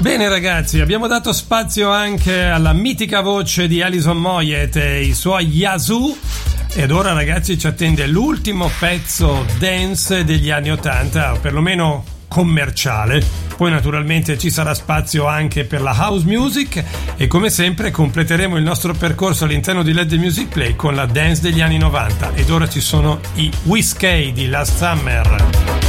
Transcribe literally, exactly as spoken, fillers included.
Bene ragazzi, abbiamo dato spazio anche alla mitica voce di Alison Moyet e i suoi Yazoo, ed ora ragazzi ci attende l'ultimo pezzo dance degli anni ottanta, o perlomeno commerciale. Poi naturalmente ci sarà spazio anche per la house music e come sempre completeremo il nostro percorso all'interno di Let the Music Play con la dance degli anni novanta, ed ora ci sono i Whiskey di Last Summer.